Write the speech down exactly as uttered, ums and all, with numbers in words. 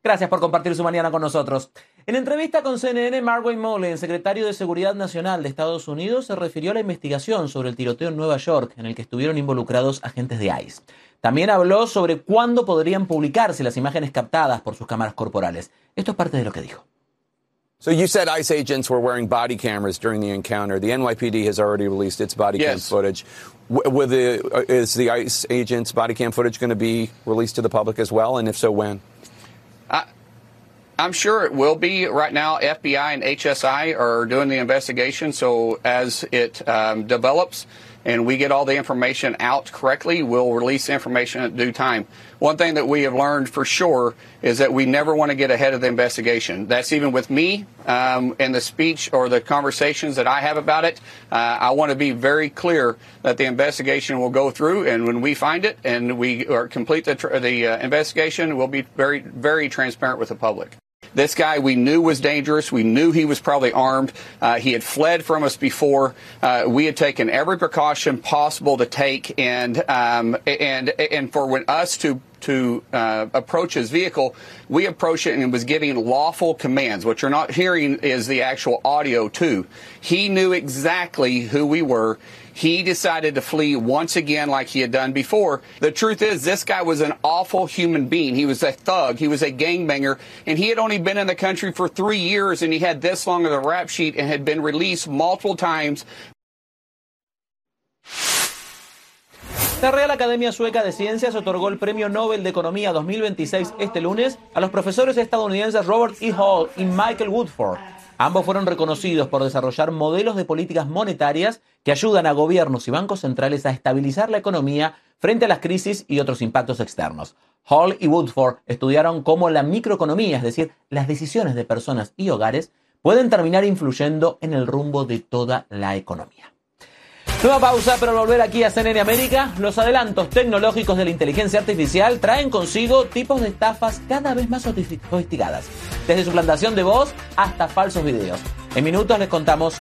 Gracias por compartir su mañana con nosotros. En entrevista con C N N, Markwayne Mullin, secretario de Seguridad Nacional de Estados Unidos, se refirió a la investigación sobre el tiroteo en Nueva York, en el que estuvieron involucrados agentes de ICE. También habló sobre cuándo podrían publicarse las imágenes captadas por sus cámaras corporales. Esto es parte de lo que dijo. So you said ICE agents were wearing body cameras during the encounter. The N Y P D has already released its body cam Yes. footage. W- with the, uh, is the ICE agents' body cam footage going to be released to the public as well? And if so, when? I, I'm sure it will be. Right now, F B I and H S I are doing the investigation. So as it um, develops and we get all the information out correctly, we'll release the information at due time. One thing that we have learned for sure is that we never want to get ahead of the investigation. That's even with me um, in the speech or the conversations that I have about it. Uh, I want to be very clear that the investigation will go through, and when we find it and we or complete the, tr- the uh, investigation, we'll be very, very transparent with the public. This guy we knew was dangerous. We knew he was probably armed. Uh, he had fled from us before. Uh, we had taken every precaution possible to take, and um, and and for when us to to uh, approach his vehicle, we approached it and was giving lawful commands. What you're not hearing is the actual audio too. He knew exactly who we were. He decided to flee once again like he had done before. The truth is, this guy was an awful human being. He was a thug. He was a gangbanger. And he had only been in the country for three years, and he had this long of a rap sheet and had been released multiple times. La Real Academia Sueca de Ciencias otorgó el Premio Nobel de Economía dos mil veintiséis este lunes a los profesores estadounidenses Robert E. Hall y Michael Woodford. Ambos fueron reconocidos por desarrollar modelos de políticas monetarias que ayudan a gobiernos y bancos centrales a estabilizar la economía frente a las crisis y otros impactos externos. Hall y Woodford estudiaron cómo la microeconomía, es decir, las decisiones de personas y hogares, pueden terminar influyendo en el rumbo de toda la economía. Nueva pausa, pero al volver aquí a C N N América, los adelantos tecnológicos de la inteligencia artificial traen consigo tipos de estafas cada vez más sofisticadas, desde suplantación de voz hasta falsos videos. En minutos les contamos